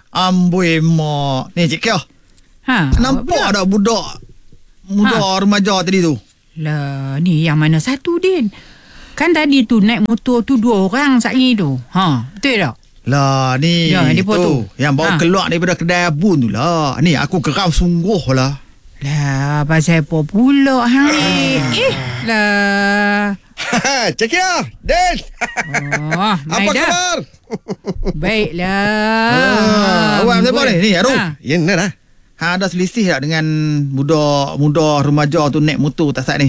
Amboi mak. Ni Cik Kyo. Nampak tak budak remaja tadi tu? Lah, ni yang mana satu, Din? Kan tadi tu naik motor tu 2 orang sehari tu. Betul tak? Lah ni ya, tu yang bawa keluar daripada kedai abun tu lah. Ni aku geram sungguh lah. Lah, pasal apa pula lah. Cik Kyo, Din. Apa khabar? Baiklah. Awak siapa ni? Ni Arum. Ya, nak dah. Ada selisih tak dengan muda remaja tu naik motor tak sat ni?